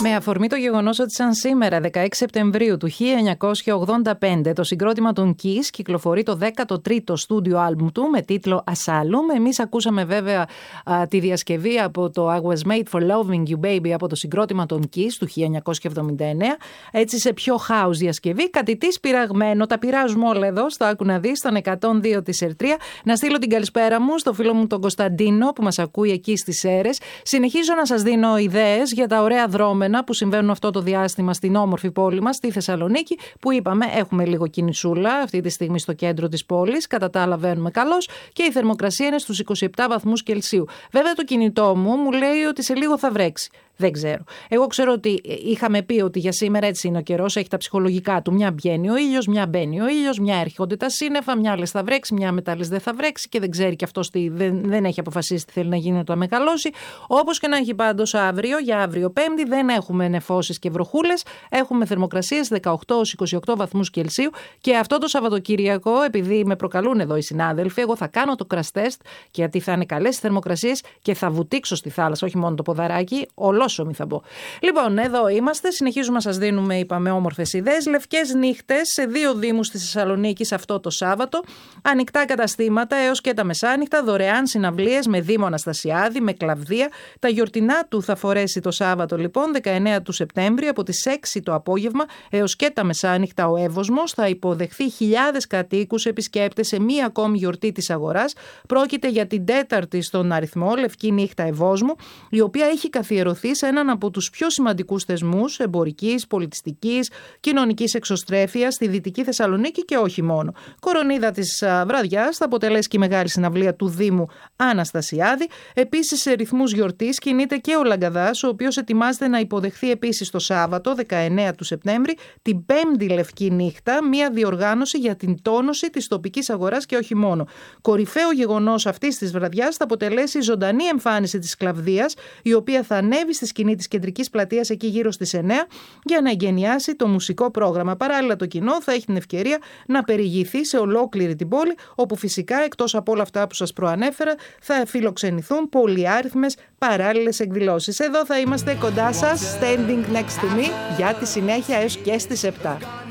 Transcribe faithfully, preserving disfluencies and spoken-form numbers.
Με αφορμή το γεγονός ότι σαν σήμερα, δεκαέξι Σεπτεμβρίου του χίλια εννιακόσια ογδόντα πέντε, το συγκρότημα των Kiss κυκλοφορεί το δέκατο τρίτο στούντιο άλμπουμ του με τίτλο Asylum. Εμείς ακούσαμε βέβαια α, τη διασκευή από το I Was Made for Loving You Baby από το συγκρότημα των Kiss του χίλια εννιακόσια εβδομήντα εννέα. Έτσι σε πιο house διασκευή, κάτι της πειραγμένο. Τα πειράζουμε όλα εδώ, στο Άκου να δεις, στον εκατόν δύο της Ερτρία. Να στείλω την καλησπέρα μου στο φίλο μου τον Κωνσταντίνο που μας ακούει εκεί στις Σέρρες. Συνεχίζω να σας δίνω ιδέες για τα ωραία δρόμενα που συμβαίνουν αυτό το διάστημα στην όμορφη πόλη μας, στη Θεσσαλονίκη, που είπαμε έχουμε λίγο κινησούλα αυτή τη στιγμή στο κέντρο της πόλης. Κατά τα άλλα βαίνουμε καλώς και η θερμοκρασία είναι στους είκοσι επτά βαθμούς Κελσίου. Βέβαια το κινητό μου μου λέει ότι σε λίγο θα βρέξει. Δεν ξέρω. Εγώ ξέρω ότι είχαμε πει ότι για σήμερα έτσι είναι ο καιρός, έχει τα ψυχολογικά του. Μια βγαίνει ο ήλιος, μια μπαίνει ο ήλιος, μια έρχονται τα σύννεφα, μια λες θα βρέξει, μια μετά λες δεν θα βρέξει και δεν ξέρει και αυτός τι, δεν, δεν έχει αποφασίσει τι θέλει να γίνει όταν μεγαλώσει. Όπως και να έχει πάντως αύριο, για αύριο Πέμπτη, δεν έχουμε νεφώσεις και βροχούλες. Έχουμε θερμοκρασίες δεκαοκτώ έως είκοσι οκτώ βαθμούς Κελσίου και αυτό το Σαββατοκύριακο, επειδή με προκαλούν εδώ οι συνάδελφοι, εγώ θα κάνω το crash test γιατί θα είναι καλές οι θερμοκρασίες και θα βουτήξω στη θάλασσα, όχι μόνο το ποδαράκι, ολόσωμη θα πω. Λοιπόν, εδώ είμαστε, συνεχίζουμε να σας δίνουμε, είπαμε, όμορφες ιδέες. Λευκές νύχτες σε δύο δήμους της Θεσσαλονίκης αυτό το Σάββατο. Ανοιχτά καταστήματα έως και τα μεσάνυχτα, δωρεάν συναυλίες με Δήμο Αναστασιάδη, με Κλαβδία. Τα γιορτινά του θα φορέσει το Σάββατο, λοιπόν, δεκαεννέα του Σεπτέμβρη, από τις έξι το απόγευμα έως και τα μεσάνυχτα ο Εύωσμος. Θα υποδεχθεί χιλιάδες κατοίκους επισκέπτες σε μία ακόμη γιορτή της αγοράς. Πρόκειται για την τέταρτη στον αριθμό Λευκή Νύχτα Ευόσμου, η οποία έχει καθιερωθεί σε έναν από τους πιο σημαντικούς θεσμούς εμπορικής, πολιτιστικής, κοινωνικής εξωστρέφειας στη Δυτική Θεσσαλονίκη και όχι μόνο. Κορονίδα της βραδιάς θα αποτελέσει και η μεγάλη συναυλία του Δήμου Αναστασιάδη. Επίσης, σε ρυθμούς γιορτής κινείται και ο Λαγκαδάς, ο οποίος ετοιμάζεται να υποδεχθεί επίσης το Σάββατο, δεκαεννέα του Σεπτέμβρη, την πέμπτη Λευκή Νύχτα, μια διοργάνωση για την τόνωση της τοπικής αγοράς και όχι μόνο. Κορυφαίο γεγονός αυτής της βραδιάς θα αποτελέσει η ζωντανή εμφάνιση της Κλαβδίας, η οποία θα ανέβει στη σκηνή της κεντρικής πλατείας εκεί γύρω στις εννέα για να εγκαινιάσει το μουσικό πρόγραμμα. Παράλληλα, το κοινό θα έχει την ευκαιρία να περιηγηθεί σε ολόκληρη την πόλη, όπου φυσικά εκτός από όλα αυτά που σας προανέφερα θα φιλοξενηθούν πολυάριθμες παράλληλες εκδηλώσεις. Εδώ θα είμαστε κοντά σας, standing next to me, για τη συνέχεια έως και στις επτά.